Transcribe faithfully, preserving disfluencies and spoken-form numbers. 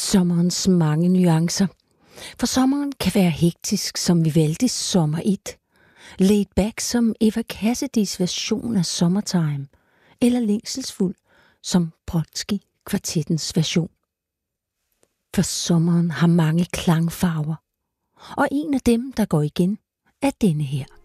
Sommerens mange nuancer. For sommeren kan være hektisk som Vivaldis Sommer et, laid back som Eva Cassidys version af Summertime, eller længselsfuld som Brodsky Kvartettens version. For sommeren har mange klangfarver, og en af dem, der går igen, er denne her.